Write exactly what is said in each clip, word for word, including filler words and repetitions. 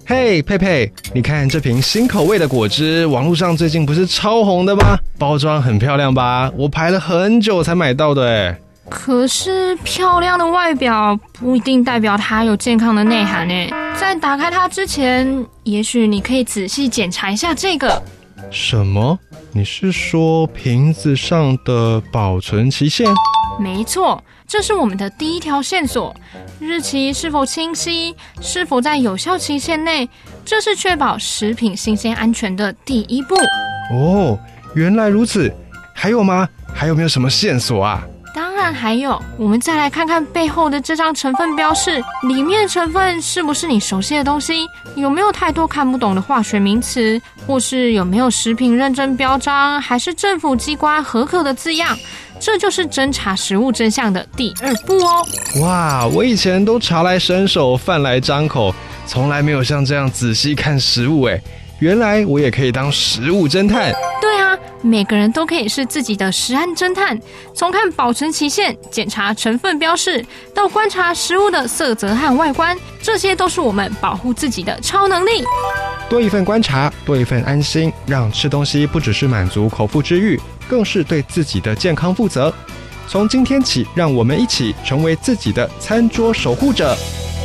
嘿，佩佩，你看这瓶新口味的果汁，网络上最近不是超红的吗？包装很漂亮吧？我排了很久才买到的诶。 可是漂亮的外表不一定代表它有健康的内涵诶。在打开它之前，也许你可以仔细检查一下这个。 什么？你是说瓶子上的保存期限？ 没错，这是我们的第一条线索，日期是否清晰，是否在有效期限内，这是确保食品新鲜安全的第一步。 哦，原来如此。还有吗？还有没有什么线索啊？ 当然还有，我们再来看看背后的这张成分标示，里面的成分是不是你熟悉的东西？有没有太多看不懂的化学名词？或是有没有食品认证标章，还是政府机关核可的字样？这就是侦查食物真相的第二步哦。 哇，我以前都茶来伸手，饭来张口，从来没有像这样仔细看食物诶。原来我也可以当食物侦探。 对啊，每个人都可以是自己的食安侦探，从看保存期限、检查成分标示，到观察食物的色泽和外观，这些都是我们保护自己的超能力。 多一份观察，多一份安心，让吃东西不只是满足口腹之欲，更是对自己的健康负责。从今天起，让我们一起成为自己的餐桌守护者。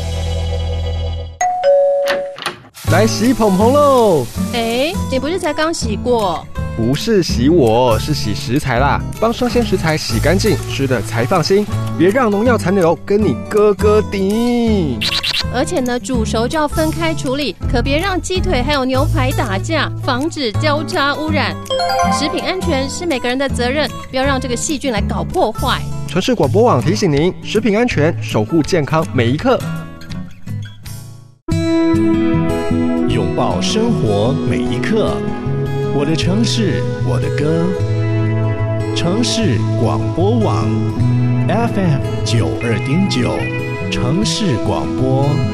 来洗捧捧喽！ 哎，你不是才刚洗过？ 不是洗我，是洗食材啦，帮生鲜食材洗干净，吃的才放心。别让农药残留跟你哥哥顶。 而且呢，煮熟就要分开处理，可别让鸡腿还有牛排打架，防止交叉污染。食品安全是每个人的责任，不要让这个细菌来搞破坏。 城市广播网提醒您：食品安全，守护健康每一刻。 拥抱生活每一刻，我的城市，我的歌。城市广播网 F M 九二点九，城市广播。